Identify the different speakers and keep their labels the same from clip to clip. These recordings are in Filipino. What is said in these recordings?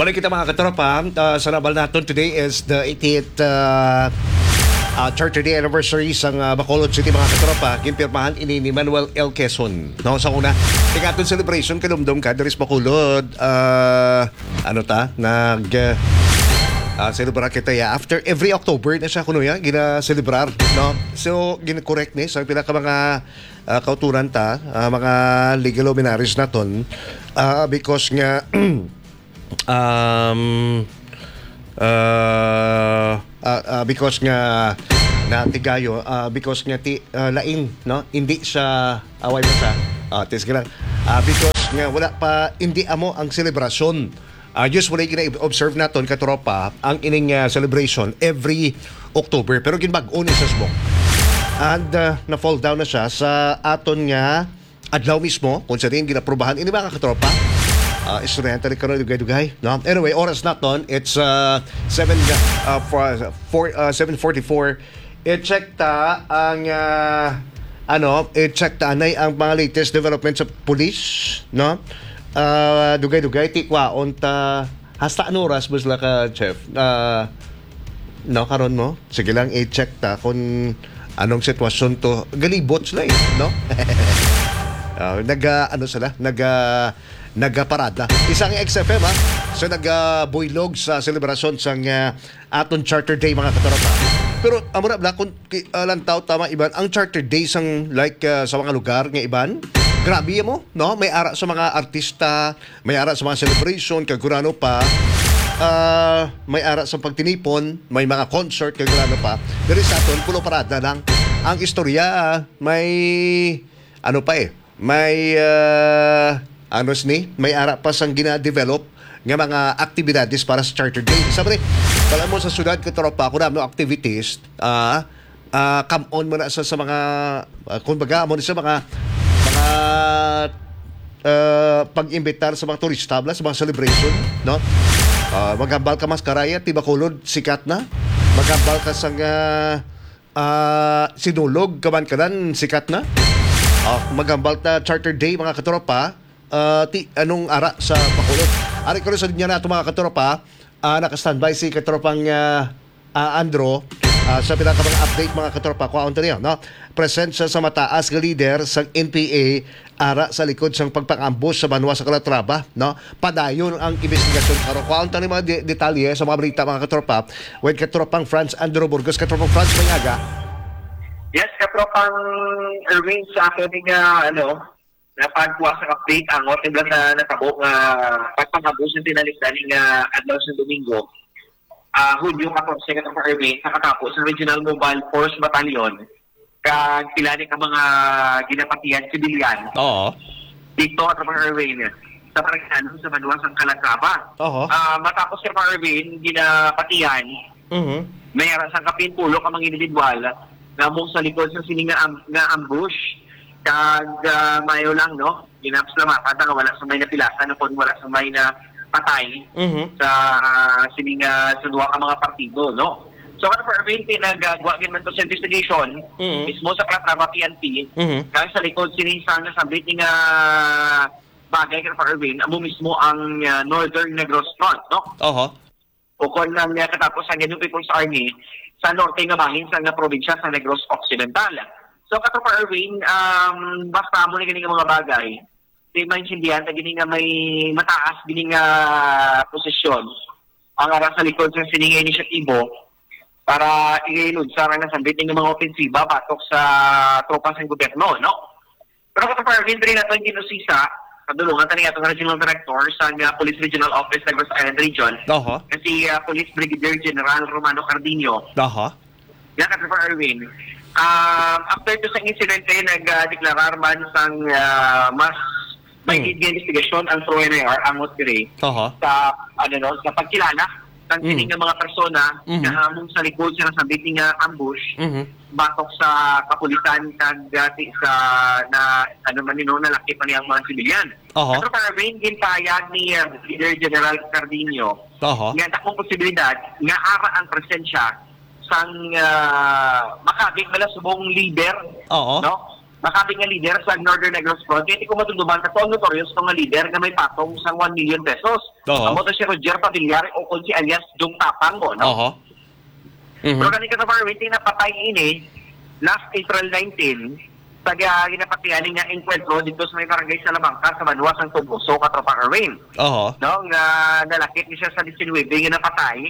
Speaker 1: Balik kita mga katropa. Sa nabal natin today is the 80th Charter Day anniversary sang Bacolod City mga katropa. Gimpirmahan ini ni Manuel L. Quezon. No, sa una, ikaton celebration kalumdom ka Daris Bacolod. Celebrar kita ya after every October na siya kuno ya gina-celebrar, no. So gina-correct ni sa pila ka mga kauturan ta, mga legal luminaries naton because nga because nga na tigayo because nga lain, no, hindi sa away pa sa because nga wala pa hindi amo ang selebrasyon. Usually gina-observe naton katropa ang ining celebration every October pero ginbag-o ni sa smoke and na-fall down na siya sa aton nga adlaw mismo kung sa rin ginaprubahan ini mga katropa. Estudyante rin karoon dugay-dugay, no? Anyway, oras naton it's 7:44. I-check ta ang i-check ta anay ang mga latest developments sa police, no? Dugay-dugay tikwaon ta hasta ano oras busla ka chef no karon mo sige lang i-check ta kung anong sitwasyon to galibot sila no. Nagaparada isang XFM so nagabuylog sa selebrasyon sang aton Charter Day mga katropa. Pero amo na bla kung lantaw tama iban ang Charter Day sang like sa mga lugar nga iban. Grabe mo, no? May ara sa mga artista, may ara sa mga celebration, kagurano pa. May ara sa pagtinipon, may mga concert, kagurano pa. Pero sa aton, pulo parada lang. Ang istorya, may may may ara pa sang gina-develop nga mga aktibidades para sa Charter Day. Sabi pala mo sa syudad katropa, kung namin activities, come on mo na sa mga, kumbaga mo na sa mga pag-imbitar sa mga turista sa mga celebration, no? Magambal ka maskaraya ti Bacolod sikat na. Magambal ka sa sinulog kaman sikat na. Magambal ta Charter Day mga katropa ti anong ara sa Bacolod. Ari ko sa linya nato mga katropa, naka-standby si katropang Andro sa pinaka mga update mga katropa ko aunta niya, no? Present siya sa mataas nga leader sa NPA ara sa likod sang pagpang-ambush sa Banwa sa Calatrava, no? Padayon ang investigasyon karo ko aunta ni mga detalye sa mga balita mga katropa. When katropang Franz Andro Burgos, katropang Franz Manyaga.
Speaker 2: Yes, katropang Erwin sa akin nga napagkuha sa update ang otiblan na natabo nga pagpang-ambush ng tinalikdan nga adlaw sa Domingo. Hulyo 14 ka sa Erwin, nakatapos sa Regional Mobile Force Battalion kag pilani ka mga ginapatian sibilyan.
Speaker 1: Oo.
Speaker 2: Dito at mga Erwin sa Parangano sa Banwa sa Calatrava.
Speaker 1: Oo.
Speaker 2: Matapos ka mga Erwin ginapatian. May arasang kapinpulo ka mga individual na mong sa likod sa sining nga ambush kag mayo lang no. Ginapslamat at wala sa may napilasan kung wala sa may na patay sa sining sa duwa ka mga partido, no? So, for Erwin, pinagagawa man to sa investigation, mismo sa Calatrava PNP, dahil sa likod sinisang nasabit ng bagay ka for Erwin, amo mismo ang Northern Negros Front, no? O kung nang katapos ang New People's Army sa norte nga bahin sa probinsya sa Negros Occidental. So, kato for Erwin, basta mo na ganing mga bagay, di maintindihan na gini nga may mataas gini nga posisyon ang ara sa likod sa sining inisyatibo para i-load sa nga sambit ng mga ofensiba patok sa tropa sa gobyerno, no? Pero kung para rin na ito yung ginusisa, kadulungan tayo itong Regional Director sa Police Regional Office Negros Island Region, kasi Police Brigadier General Romano Cardinio. Yan kasi for Erwin. After to sa incident nag-deklarar man sang mas may investigation ang PRO-NAR ang OSPRE sa sa pagkilala ng sining mga persona na hamong sa likod sa nasabit nga ambush batok sa kapulisan kag dati sa na nalaki pa niyang mga sibilyan. Pero para rin ginpayag ni Brigadier General Cardinio nga akong posibilidad nga ara ang presensya sang makabig malasubong leader, no? makabi nga leader sa Northern Negros Front, kaya ko matuduban sa notorious ng leader na may patong sa 1 million pesos. Ang mo to si Roger Padillar o kung si alias Jung Tapang mo, no? Pero kanina sa Farwin, napatay ini last April 19, taga ginapatiyanin nga enkwentro dito sa may barangay sa Lamangka sa Manuas ang Tubuso, Katropa Erwin. No, nga nalakit niya sa 19 nga napatay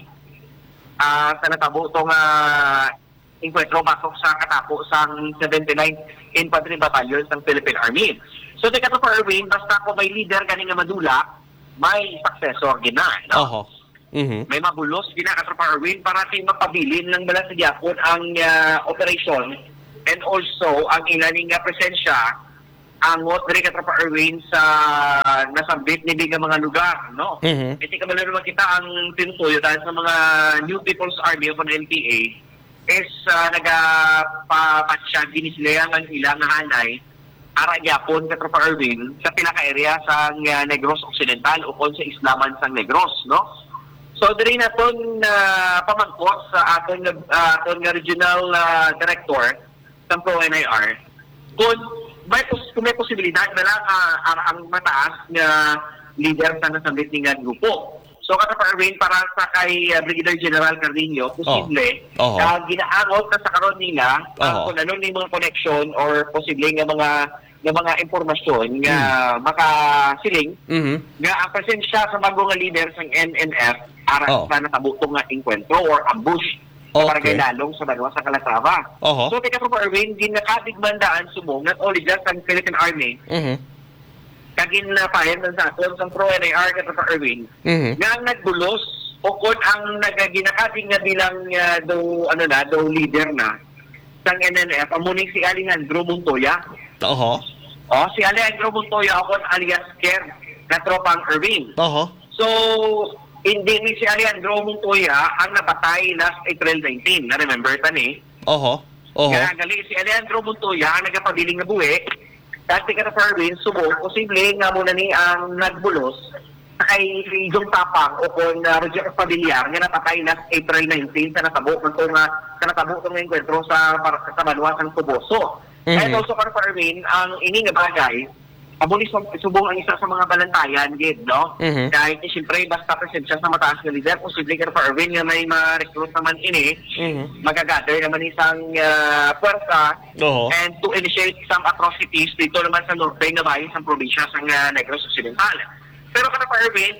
Speaker 2: sa natabo itong enkwentro pasok sa katapo sang 79 Infantry Battalion ng Philippine Army. So, taga Katropa Erwin, basta kung may leader kanina madula, may successor gina. No? May mabulos gina Katropa Erwin para tayo mapabilin ng balas sa Diapon ang operation and also ang ilaning presensya ang diri Katropa Erwin sa nasambit ni bigang mga lugar, no? Iti ka naman kita ang tinutuyo dahil sa mga New People's Army of an NPA is nagapapatsyag dinisilayang ang ilang hanay ara gyapon Katropa Erwin sa pinaka-area sa Negros Occidental o kon sa Islaman sa Negros, no? So, diri naton pamangkot sa aton nga regional director sa ProNIR kung may posibilidad na lang ang mataas na leader sa nasambit nga grupo. So, Katropa Erwin, para sa kay Brigadier General Cardenio, posible, ginaangot na sa karon nila kung ano ni mga connection or posible nga mga impormasyon nga makasiling nga ang presensya sa bago nga leader sa NNF para sa natabuto nga enkwentro or ambush para kay lalong sa Banwa sa Calatrava. So, Katropa Erwin, ginakadigmandaan sumong not only just ang Philippine Army, kagin na payan sa aton sa ProNIR Katropa Erwin, nga ang nagbulos o kung ang nagaginakadig nga bilang do leader na sang NNF, amuning si Alejandro Montoya. Si Alejandro Montoya ako alias Ker Katropang Erwin. So, hindi ni si Alejandro Montoya ang napatay last April 19. Na-remember ta ni? Kaya gali si Alejandro Montoya ang nagapabiling na buwi. Kasi Katropa Erwin, subok, posible nga muna ni ang nagbulos sa kay Jung Tapang o kung Roger Padillar nga napatay last April 19 sa natabo itong enkwentro sa Manuas ng Tuboso. Kaya also Katropa Erwin, ang ini nga bagay, abuli subong ang isa sa mga balantayan, no? Kahit siyempre, basta presensya sa mataas na leader, posible Katropa Erwin nga may ma-recruit naman ini, magagather naman isang puwersa, and to initiate some atrocities dito naman sa norte nga bayan sa probinsya sa Negros Occidental. Pero Katropa Erwin,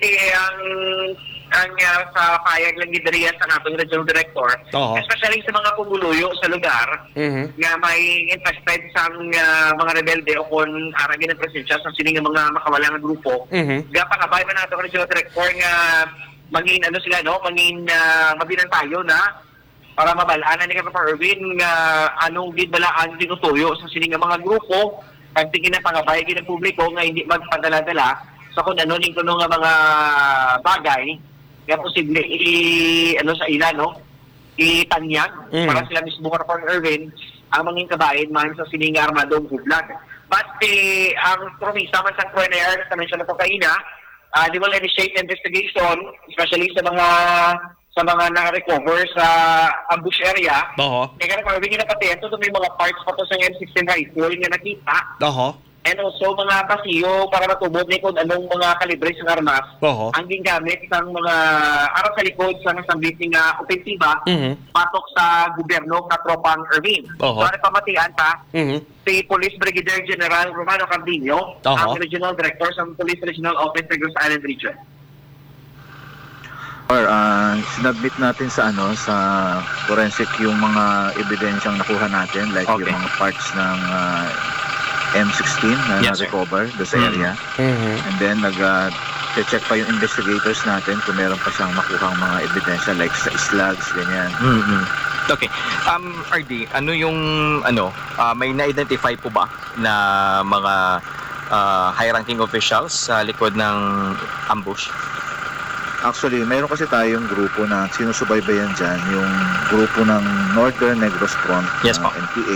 Speaker 2: ang sa payag lang gidriya sa natong regional director, especially sa mga pumuluyo sa lugar nga may infested sa mga rebelde o kung aragin ng presensya sa sining mga makawalang grupo, gapakabay pa natong regional director nga mangin mabinan tayo na para mabalaan ni Katropa Erwin nga anong gidbalaan tinutuyo sa sining mga grupo kag tingin na pangabay ng publiko nga hindi magpadala-dala sa kung ano ning kuno nga mga bagay nga posible sa ila, no? Itanyag para sila mismo Katropa Erwin ang manging kabayan man sa sining armadong hublag. But ang promisa man sa ProNIR na mention na po kaina, they will initiate investigation, especially sa mga na-recover sa ambush area. Kaya Katropa Erwin, pati ito may mga parts pa to sa M16 rifle nga nakita. And also mga pasiyo para matubod ni kung anong mga kalibre sa armas ang gingamit sa mga araw sa likod sa nasambit nga opensiba patok sa gobyerno Katropang Erwin. Para pamatian ta, si Police Brigadier General Romano Cardenio, ang Regional Director sa Police Regional Office sa Negros Island Region.
Speaker 3: Sinabit natin sa sa forensic yung mga ebidensyang nakuha natin like yung mga parts ng M16 na na-recover doon sa area. And then nag-check pa yung investigators natin kung meron pa siyang makuhang mga ebidensya like sa slugs, ganyan.
Speaker 4: Okay. RD, ano yung may na-identify po ba na mga high-ranking officials sa likod ng ambush?
Speaker 3: Actually, mayroon kasi tayong grupo na sinusubaybayan dyan, yung grupo ng Northern Negros Front, NPA.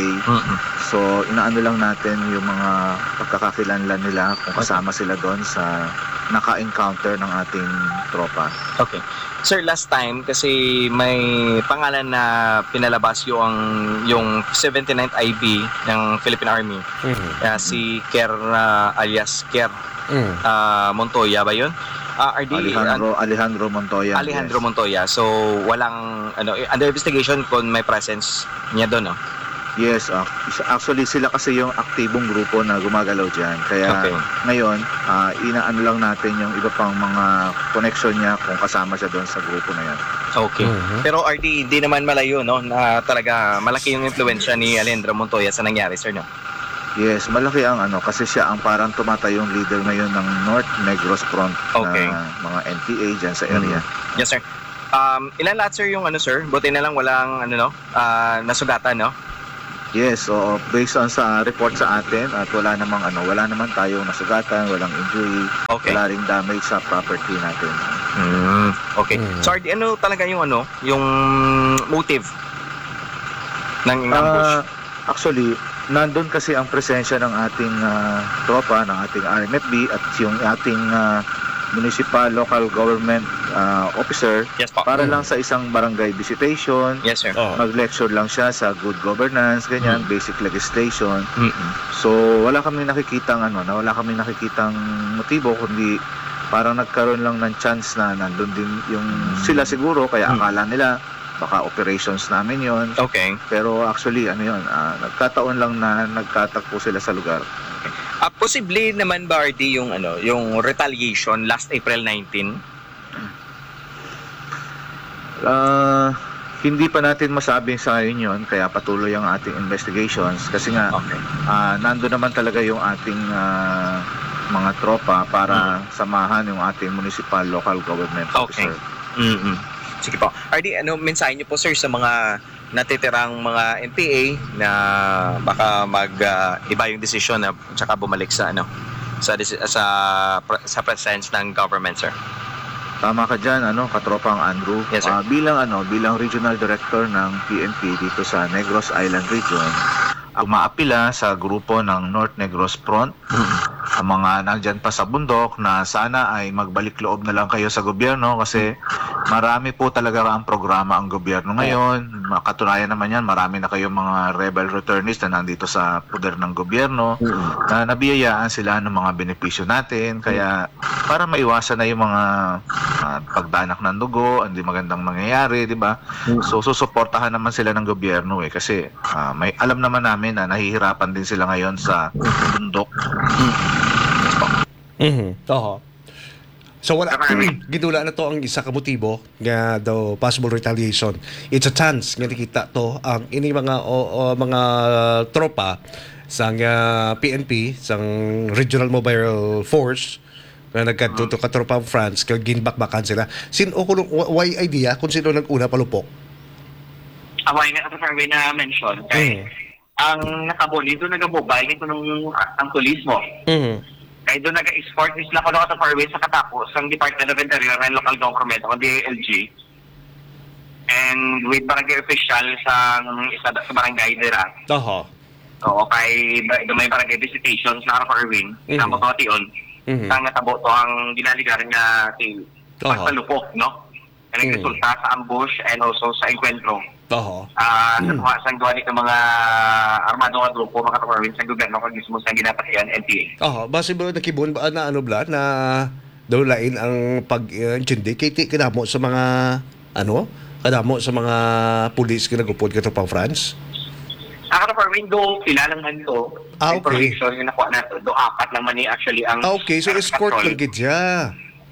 Speaker 3: So, inaano lang natin yung mga pagkakakilanlan nila kung kasama sila doon sa naka-encounter ng ating tropa.
Speaker 4: Okay. Sir, last time kasi may pangalan na pinalabas yung 79th IB ng Philippine Army. Si Ker alias Ker Montoya ba 'yun? RD
Speaker 3: Alejandro Montoya.
Speaker 4: Alejandro Montoya. So walang under investigation kung may presence niya doon, no?
Speaker 3: Yes, actually sila kasi yung aktibong grupo na gumagalaw diyan. Kaya ngayon, inaano lang natin yung iba pang mga connection niya kung kasama siya doon sa grupo na yan.
Speaker 4: Okay. Pero RD, di naman malayo, no, na talaga malaki yung impluwensya ni Alejandro Montoya sa nangyari, sir, no?
Speaker 3: Yes, malaki ang kasi siya ang parang tumatayong leader ngayon ng North Negros Front na mga NPA diyan sa area.
Speaker 4: Yes, sir. Ilan lahat, sir, yung sir? Buti na lang walang nasugatan, no?
Speaker 3: Yes, so based on sa report sa atin at wala namang tayong nasugatan, walang injury, wala ring damage sa property natin.
Speaker 4: Okay. So RD, ano talaga yung yung motive ng ambush?
Speaker 3: Actually, nandun kasi ang presensya ng ating tropa, ng ating RMFB at yung ating municipal local government officer para lang sa isang barangay visitation.
Speaker 4: Yes, sir.
Speaker 3: Mag-lecture lang siya sa good governance, ganyan, basic legislation. So wala kaming nakikitang motibo, kundi parang nagkaroon lang ng chance na nandun din yung sila siguro, kaya akala nila baka operations namin yon.
Speaker 4: Okay.
Speaker 3: Pero actually nagkataon lang na nagkatagpo sila sa lugar.
Speaker 4: Posible naman ba RD yung retaliation last April 19?
Speaker 3: Hindi pa natin masabi sa ngayon yun, kaya patuloy ang ating investigations kasi nga nando naman talaga yung ating mga tropa para samahan yung ating municipal local government officer.
Speaker 4: Sige po. RD, mensahe niyo po, sir, sa mga natitirang mga NPA na baka iba yung desisyon na tsaka bumalik sa presence ng government, sir?
Speaker 3: Tama ka dyan, katropang Andrew.
Speaker 4: Yes, sir.
Speaker 3: Bilang regional director ng PNP dito sa Negros Island Region, umaapila sa grupo ng North Negros Front, ang mga nandyan pa sa bundok, na sana ay magbalik loob na lang kayo sa gobyerno kasi marami po talaga ang programa ang gobyerno ngayon. Katunayan naman yan, marami na kayong mga rebel returnees na nandito sa poder ng gobyerno na nabiyayaan sila ng mga benepisyo natin. Kaya para maiwasan na yung mga pagdanak ng dugo, hindi magandang mangyayari, di ba? So susuportahan naman sila ng gobyerno kasi may alam naman namin na nahihirapan din sila ngayon sa bundok.
Speaker 1: So wala gidula na to ang isa ka motibo nga daw possible retaliation. It's a chance nga nakita to ang ini mga tropa sang PNP, sang Regional Mobile Force na nagkadto ka tropa France kag ginbakbakan sila. Why idea kung sino nag-una palupok?
Speaker 2: Away nga sa survey na mention kay ang nakabuli doon nagabubay ito ang tulismo. Kaya doon nag-export sila ko na survey sa katapos ang Department of Interior and Local Government o DILG and with barangay official sa barangay dira. Oo, kay may barangay visitations na ako Erwin, na Mototion. Ang natabo to ang ginaligaran nga pagpalupok, no? Ang resulta sa ambush and also sa enkwentro. Sa gawa nito mga armado nga grupo, mga kaparwin sa gobyerno kung mismo sa ginapatian NPA.
Speaker 1: Base ba nakibon ba na na daw lain ang pag-indicate kadamo sa mga kadamo sa mga pulis kinagupod ka pang France?
Speaker 2: Kaparwin do kilala man to. Information yung nakuha nato do apat lang man ni actually ang
Speaker 1: okay, so escort lang gid siya.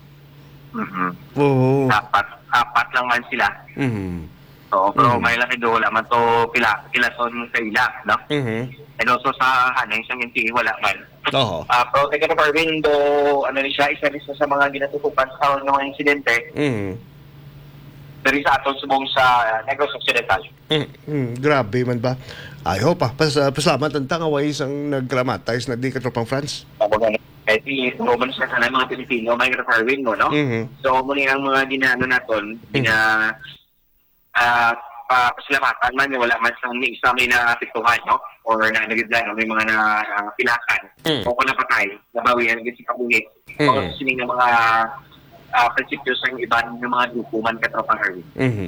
Speaker 2: Apat lang man sila. So, pero may laki do wala man to pilason sa ila, no? And also sa hanay sa NPA wala man. Pero kaya ka Parvin do siya isa sa mga ginatutupan sa mga insidente. Dari sa atong subong sa Negros Occidental.
Speaker 1: Grabe man ba? I hope pasalamat ang tangaway isang nagramatize na di katropang France.
Speaker 2: Kahit i-proban sa sana mga Pilipino, may Parvin mo, no? So, muli ang mga ginano naton, pasalamatan man, wala man sa may isa may naapektuhan, no? Or nagiglan, no? May mga pilakan. O kung napatay, nabawian agad si kabuhit. O sining ng mga prinsipyo sa iban ng mga dukuman katropang Erwin.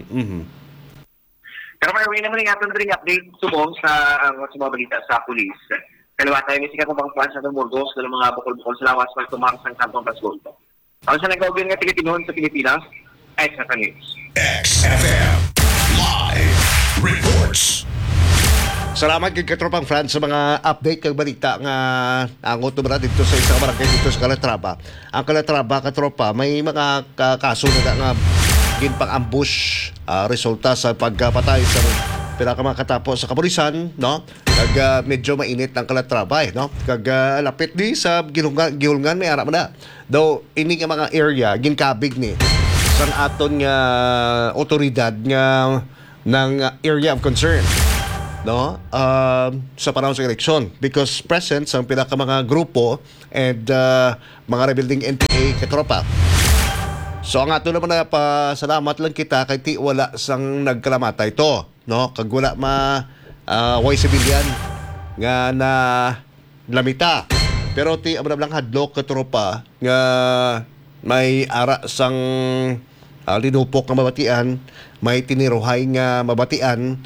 Speaker 2: Pero Erwin, naman yung atong ring update subong sa mga balita sa pulis. Kalawa tayo, may sikat na bang plan sa Murgos ng mga bukol-bukol sa lawas para tumakas ng Kantong Pasgol. Ang sa nag-gawin nga tiga-tinuhon sa Pilipinas, XFM News.
Speaker 5: XFM Live Reports.
Speaker 1: Salamat kay Katropang Franz sa mga update kag balita nga ang otobra dito sa isang barangay dito sa Calatrava. Ang Calatrava, Katropa, may mga kaso na nga ginpang-ambush resulta sa pagpatay sa pinakamakatatapos sa kapulisan, no? Kag medyo mainit ang Calatrava, no? Kag lapit di sa gihulngan may ara mo na. Though ini nga mga area ginkabig ni sang aton nga otoridad nga ng area of concern, no? Sa panahon sa eleksyon, because present sa mga grupo and mga rebuilding NPA Katropa. So ang ato naman na pasalamat lang kita kay ti wala sang nagkalamata ito, no? Kag wala way civilian nga na lamita. Pero ti amam lang hadlok Katropa nga may ara sang linupok nga mabatian, may tiniruhay nga mabatian,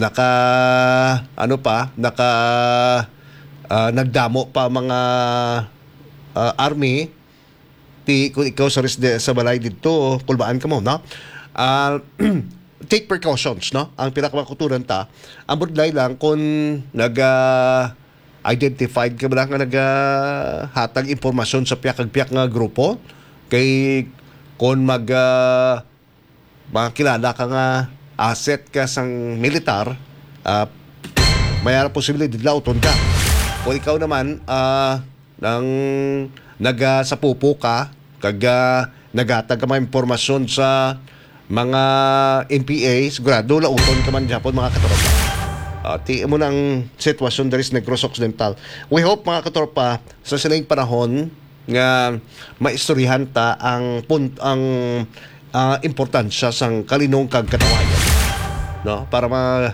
Speaker 1: nagdamo pa mga army. Kung ikaw sa balay dito, kulbaan ka mo, no? Take precautions, no? Ang pinakamakutunan ta, ang budlay lang kung identified ka ba lang nga hatag impormasyon sa piyak nga grupo, kay kung makilala ka nga asset ka sang militar, mayroon posibilidad didlauton ka. Kung ikaw naman sa pupo ka, kag nagatag ka mga impormasyon sa mga NPA, sigurado lauton ka man Japon mga katropa. Tiin mo ng sitwasyon dari sa Negros Occidental. We hope mga katropa sa silang panahon nga maistoryahan ta ang importansya sang kalinong kag katawayan, no? Para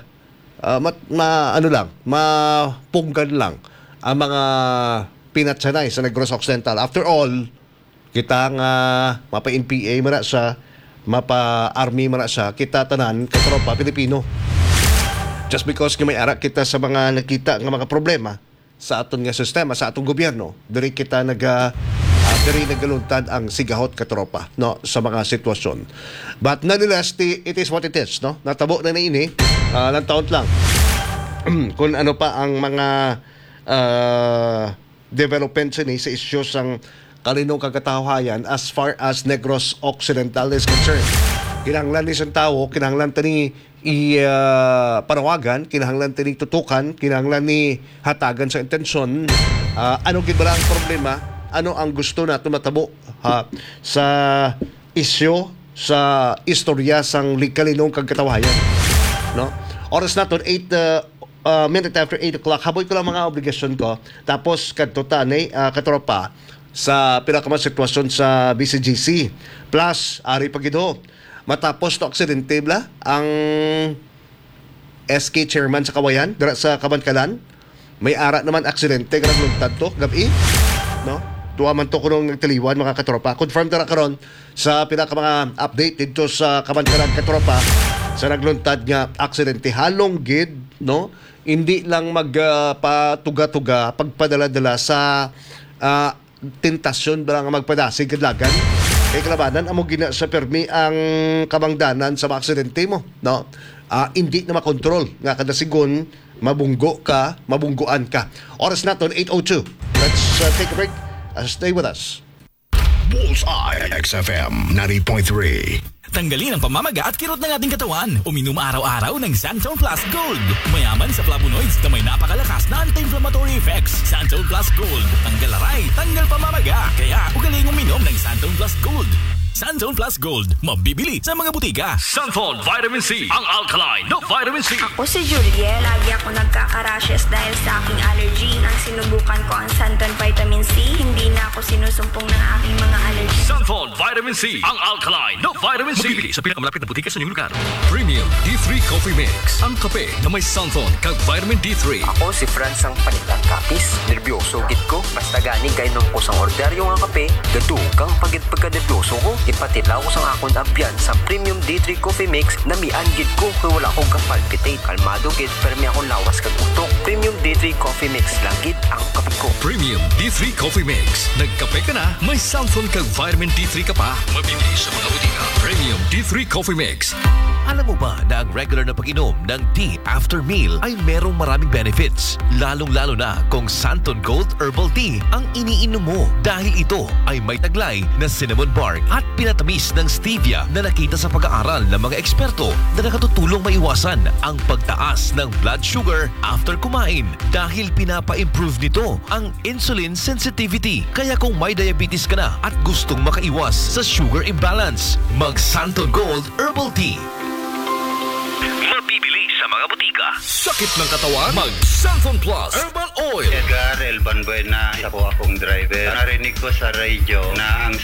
Speaker 1: mapunggan lang ang mga pinatsanay sa Negros Occidental. After all, kita nga mapa-NPA man sa mapa-army man sa kita tanan katropa Pilipino. Just because may ara kita sa mga nakita nga mga problema sa aton nga sistema, sa atong gobyerno, diri kita nagaluntad ang sigahot katropa, no, sa mga sitwasyon. But nonetheless, it is what it is, no? Natabo na ini lang taon lang. Kung ano pa ang mga developments ni sa issues ng kalinong kagatawayan as far as Negros Occidental is concerned. Kinahanglan ni isang tao, kinahanglan tani panawagan, kinahanglan tani tutukan, kinahanglan ni hatagan sa intensyon. Ano gid ba ang problema? Ano ang gusto nato matabo sa isyu sa istorya sang kalinong kagatawayan, no? Oras naton 8 minute after 8 o'clock. Haboy ko lang mga obligasyon ko. Tapos kadto tanay katropa sa pinakaman sitwasyon sa BCGC. Plus, ari pagido. Matapos to aksidente bla ang SK chairman sa Kawayan, dira sa Kabankalan. May ara naman aksidente kanang luntad to gabi, no? Duwa man to kunong nagtaliwan mga katropa. Confirm dira karon sa mga update dito sa Kabankalan katropa sa nagluntad nga aksidente halong gid, no? Hindi lang magpatuga-tuga pagpadala-dala sa tentasyon ba nga magpadasig kadlagan. Kay kalabanan amo gina sa permi ang kabangdanan sa mga aksidente mo, no? Hindi na makontrol nga kada sigon mabungguan ka. Oras naton 8:02. Let's take a break. Stay with us.
Speaker 5: Bullseye XFM 90.3.
Speaker 6: Tanggalin ang pamamaga at kirot ng ating katawan. Uminom araw-araw ng Santon Plus Gold. Mayaman sa flavonoids na may napakalakas na anti-inflammatory effects. Santon Plus Gold. Tanggal aray, tanggal pamamaga. Kaya ugaling uminom ng Santon Plus Gold. Santon Plus Gold, mabibili sa mga butika. Santon Vitamin C, ang alkaline na vitamin C.
Speaker 7: Ako si Julie, lagi ako nagkaka-rashes dahil sa aking allergy. Nang sinubukan ko ang Santon Vitamin C, hindi na ako sinusumpong ng aking mga allergy.
Speaker 6: Santon Vitamin C, ang alkaline na vitamin C. Mabibili sa pinakamalapit na butika sa inyong lugar.
Speaker 8: Premium D3 Coffee Mix. Ang kape na may Santon kag vitamin D3.
Speaker 9: Ako si Franz ang panitan kapis. Nervyoso gid ko. Basta gani kay nung kusang orderyo nga kape, gadukang pagid pagka-nervyoso ko. Ipatilaw ko sang akong abyan sa Premium D3 Coffee Mix na mian gid ko kay wala akong kapalpitate. Kalmado gid pero may akong lawas kag utok. Premium D3 Coffee Mix lang gid ang kape ko.
Speaker 8: Premium D3 Coffee Mix. Nagkape ka na, may Santon kag vitamin D3 ka pa. Mabibili sa mga butika. Premium D3 Coffee Mix.
Speaker 10: Alam mo ba na ang regular na pag-inom ng tea after meal ay merong maraming benefits? Lalong-lalo na kung Santon Gold Herbal Tea ang iniinom mo dahil ito ay may taglay na cinnamon bark at pinatamis ng stevia na nakita sa pag-aaral ng mga eksperto na nakatutulong maiwasan ang pagtaas ng blood sugar after kumain dahil pinapa-improve nito ang insulin sensitivity. Kaya kung may diabetes ka na at gustong makaiwas sa sugar imbalance, mag Santon Gold Herbal Tea. Mabibili sa mga butika.
Speaker 8: Sakit ng katawan? Mag Santon Plus Herbal Oil.
Speaker 11: Edgar Elban Buena, ako akong driver. Narinig ko sa radio na ang